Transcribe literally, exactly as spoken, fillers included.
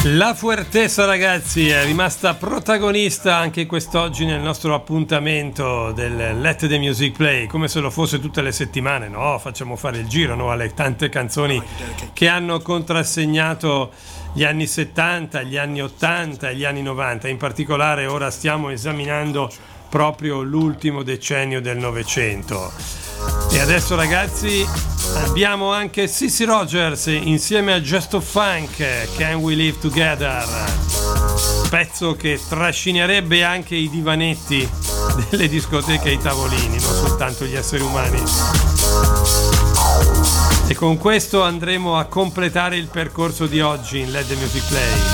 La Fuertesa, ragazzi, è rimasta protagonista anche quest'oggi nel nostro appuntamento del Let the Music Play, come se lo fosse tutte le settimane. No, facciamo fare il giro, no, alle tante canzoni che hanno contrassegnato gli anni settanta, gli anni ottanta e gli anni novanta. In particolare ora stiamo esaminando proprio l'ultimo decennio del Novecento. E adesso, ragazzi, abbiamo anche Cissy Rogers insieme a Just Funk, Can We Live Together, pezzo che trascinerebbe anche i divanetti delle discoteche e i tavolini, non soltanto gli esseri umani. E con questo andremo a completare il percorso di oggi in Let the Music Play.